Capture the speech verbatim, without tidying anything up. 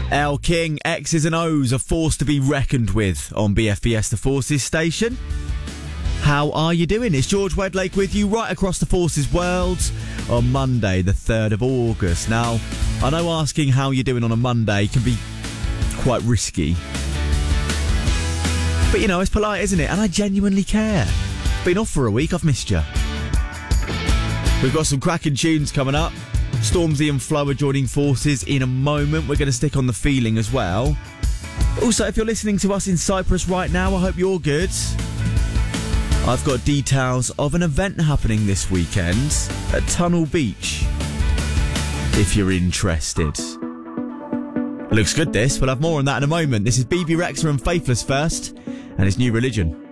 El King, X's and O's, a force to be reckoned with on B F B S The Forces station. How are you doing? It's George Wedlake with you right across the Forces world on Monday, the third of August. Now, I know asking how you're doing on a Monday can be quite risky. But, you know, it's polite, isn't it? And I genuinely care. Been off for a week, I've missed you. We've got some cracking tunes coming up. Stormzy and Flo are joining forces in a moment. We're going to stick on the feeling as well. Also, if you're listening to us in Cyprus right now, I hope you're good. I've got details of an event happening this weekend at Tunnel Beach, if you're interested. Looks good, this. We'll have more on that in a moment. This is B B Rexha and Faithless first, and his New Religion.